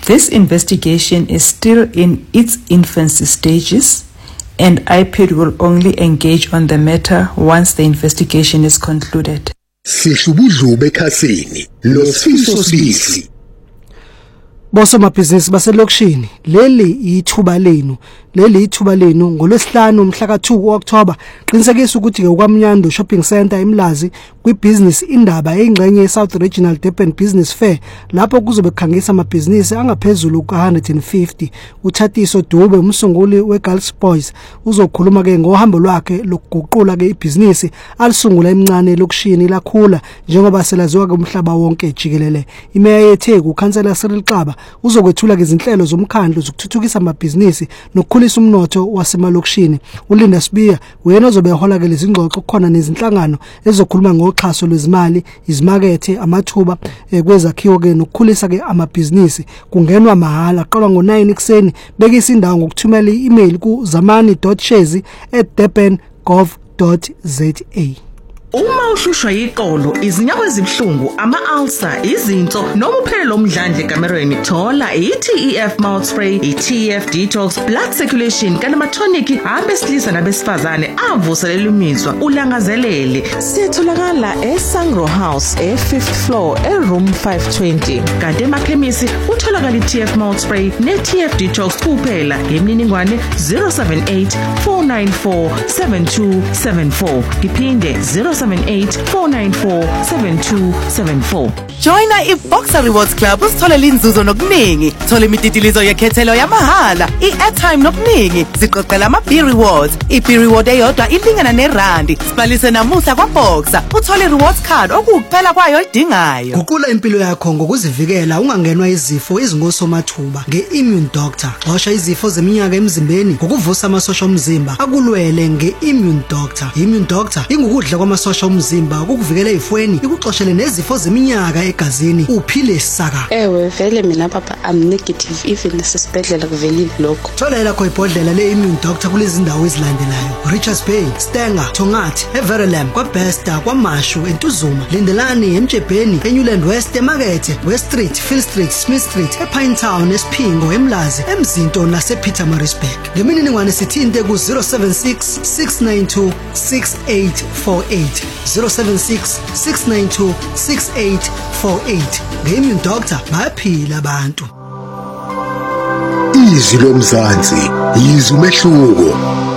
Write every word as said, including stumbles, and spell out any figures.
This investigation is still in its infancy stages, and I P I D will only engage on the matter once the investigation is concluded. Sishubudlube ekhasini lo Sifiso Sibisi. Bosomabhizinisi baselokishini, leli ithuba lenu leli ithuba lenu ngolwesihlanu umhla ka two October. Qinisekisa ukuthi ke kwaMnyando Shopping Center eMlazi kwibusiness indaba engxenye yeSouth Regional Durban Business Fair, lapho kuzobe kukhangisa amabhizinisi angaphezulu ka one hundred fifty. uThatiso Dube, umsunguli weGirls Boys, uzokhuluma ke ngohambo lwakhe lokuguqula ke ibhizinisi alisungula emncane lokishini lakhula njengoba selaziwa ke umhlaba wonke jikelele. Imeya yeTheku uKhansela Cyril Xaba uzokwethula ke izinhlelo zomkhandlu zokuthuthukisa amabhizinisi nokukhulisa umnotho wasemalokishini. uLinda Sibiya uyena ozobe ehola ke lezingxoxo khona nezinhlangano ezokhuluma ngoxhaso lwezimali, izimakethe, amathuba eh, kwezakhiwo ke nokukhulisa ke amabhizinisi. Kungenwa mahala, qala ngo nine ekseni. Bekisa indawo ngokuthumela i-email ku zamani dot shezi at durban dot gov dot za. Uma uhlushwa yiqolo, izinyawo ezibhlungu, ama-ulcer, izinso noma uphelelo omdlandla ekamerweni, thola i-T E F mouth spray, i-T E F detox, blood circulation kanti ama-tonic abesilisa nabesifazane avuselela imizwa ulangazelele. Sitholakala eSangro House e-fifth floor e-room five twenty. Kanti emakhemisi utholakala i-T F mouth spray ne-T F detox kuphela ngemininingwane zero seven eight four nine four seven two seven four. Iphinde zero seven eight four nine four seven two seven four. Joina iBoxer Rewards Club usitholela inzuzo nokuningi. Thola imititilizo yekhethelo yamahala, i-airtime nokuningi. Ziqoqela ama-B rewards. I-B reward eyodwa ilingana nerandi. Sibalise namuhla kwaBoxer. Uthole i-rewards card okukuphela kwayo idingayo. Guqula impilo yakho ngokuzivikela ungangenwa izifo ezingosomathuba nge-Immune Doctor. Xosha izifo zeminyaka emzimbeni ngokuvusa amasosha omzimba akulwele nge-Immune Doctor. Immune Doctor ingukudla kwamasosha omzimba ukukuvikela ezifweni, ikuxoshele nezifo zeminyaka egazini uphile saka. Ewe vele mina papa am negative even sisibedlela kuvelile lokho. Thola lakho ibhodlela le-Immune Doctor kulezi ndawo ezilandelayo: Richards Bay, Stenger, Tongathi, Everlam, kwaBesta, kwaMashu, eNtuzuma, Lindelani, eMjebheni, eNewland West, eMakethe, West Street, Phil Street, Smith Street, ePinetown, eSphingo, eMlazi, eMzinto nasePietermaritzburg. Ngemininingwane sithinte ku zero seven six six nine two six eight four eight zero seven six six nine two six eight four eight. Nge-Immune Doctor bayaphila abantu. Izwi lomzansi, izwi umehluko.